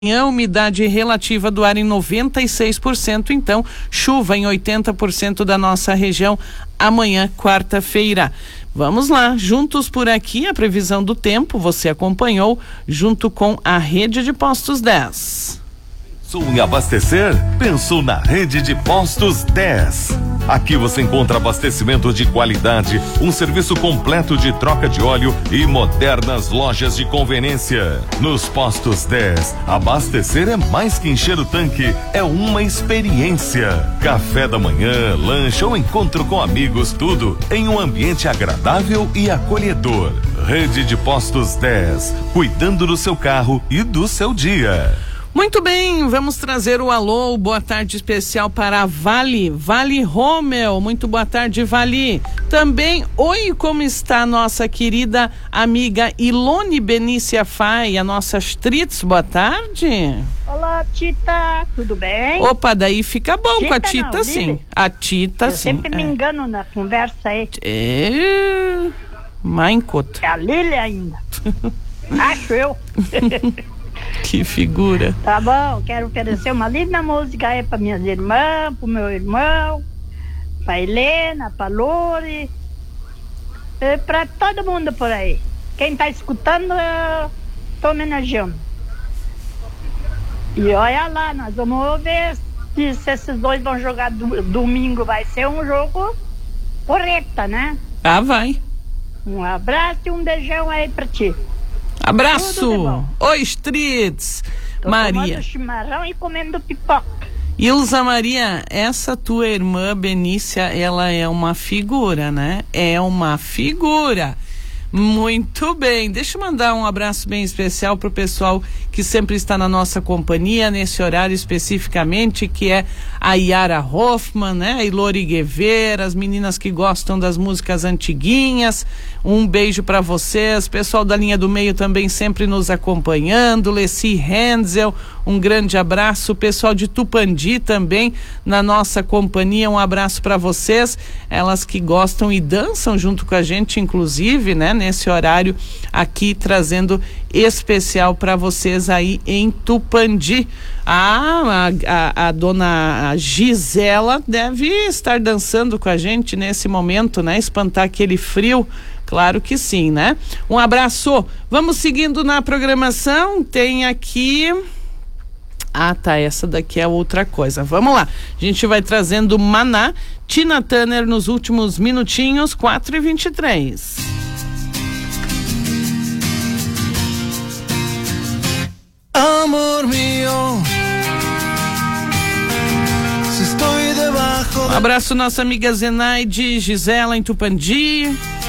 A umidade relativa do ar em 96%, então chuva em 80% da nossa região amanhã, quarta-feira. Vamos lá, juntos por aqui, a previsão do tempo você acompanhou junto com a Rede de Postos 10. Pensou em abastecer? Pensou na Rede de Postos 10. Aqui você encontra abastecimento de qualidade, um serviço completo de troca de óleo e modernas lojas de conveniência. Nos Postos 10, abastecer é mais que encher o tanque, é uma experiência. Café da manhã, lanche ou encontro com amigos, tudo em um ambiente agradável e acolhedor. Rede de Postos 10, cuidando do seu carro e do seu dia. Muito bem, vamos trazer o alô, boa tarde especial para a Vale Romeu. Muito boa tarde, Vale. Também, oi, como está a nossa querida amiga Ilone Benícia Fai, a nossa Astritz, boa tarde. Olá, Tita, tudo bem? Opa, daí fica bom Tita com a Tita, não, sim. Lili. A Tita, Eu sim. sempre me engano na conversa aí. Maincota. É a Lili ainda. Acho eu. Que figura. Tá bom, quero oferecer uma linda música aí para minhas irmãs, pro meu irmão, pra Helena, pra Lore, pra todo mundo por aí. Quem tá escutando, eu tô homenageando. E olha lá, nós vamos ver se esses dois vão jogar domingo. Vai ser um jogo porreta, né? Ah, vai. Um abraço e um beijão aí pra ti. Abraço! Oi, Streets! Tô Maria. tomando chimarrão e comendo pipoca. Ilza Maria, essa tua irmã Benícia, ela é uma figura, né? É uma figura. Muito bem, deixa eu mandar um abraço bem especial pro pessoal que sempre está na nossa companhia, nesse horário especificamente, que é a Yara Hoffman, né? A Ilori Guevara, as meninas que gostam das músicas antiguinhas, um beijo para vocês, pessoal da linha do meio também sempre nos acompanhando, Leci Henzel, um grande abraço, pessoal de Tupandi também na nossa companhia, um abraço para vocês, elas que gostam e dançam junto com a gente, inclusive, né? Nesse horário aqui trazendo especial para vocês aí em Tupandi. A dona Gisela deve estar dançando com a gente nesse momento, né? Espantar aquele frio. Claro que sim, né? Um abraço. Vamos seguindo na programação. Tem aqui... Ah, tá, essa daqui é outra coisa. Vamos lá. A gente vai trazendo Maná, Tina Turner nos últimos minutinhos, 4h23. Amor mío, se estoy debajo. Um abraço, nossa amiga Zenaide, Gisela em Tupandi.